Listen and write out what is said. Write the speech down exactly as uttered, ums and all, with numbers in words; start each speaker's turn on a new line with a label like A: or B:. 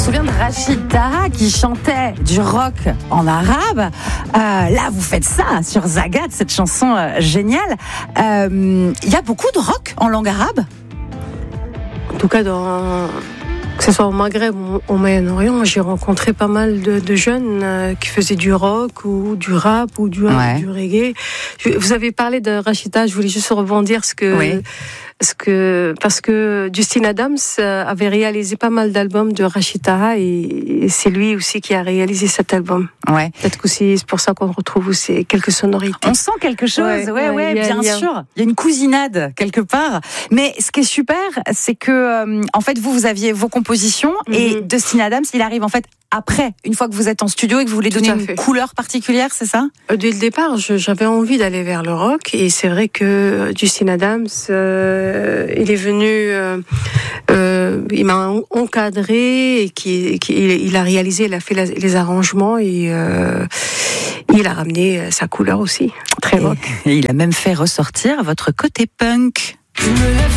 A: souviens de Rachid Taha qui chantait du rock en arabe. Euh, là, vous faites ça sur Zagat, cette chanson euh, géniale. Il euh, y a beaucoup de rock en langue arabe ?
B: En tout cas, dans... que ce soit au Maghreb ou au Moyen-Orient, j'ai rencontré pas mal de, de jeunes euh, qui faisaient du rock ou du rap ou du,
A: ouais.
B: du reggae. Je, vous avez parlé de Rachida, je voulais juste rebondir ce que,
A: oui.
B: ce que, parce que Justin Adams avait réalisé pas mal d'albums de Rachida et, et c'est lui aussi qui a réalisé cet album.
A: Ouais.
B: Peut-être que c'est pour ça qu'on retrouve aussi quelques sonorités.
A: On sent quelque chose, ouais, ouais, ouais, ouais a, bien a... sûr. Il y a une cousinade quelque part. Mais ce qui est super, c'est que, euh, en fait, vous, vous aviez vos compositions mm-hmm. et Justin Adams, il arrive en fait après, une fois que vous êtes en studio et que vous voulez donner une couleur particulière, c'est ça ?
B: Dès le départ, je, j'avais envie d'aller vers le rock et c'est vrai que Justin Adams, euh, il est venu, euh, euh, il m'a encadré et qui, qui, il a réalisé, il a fait la, les arrangements et euh, il a ramené sa couleur aussi, très rock.
A: Et, et il a même fait ressortir votre côté punk.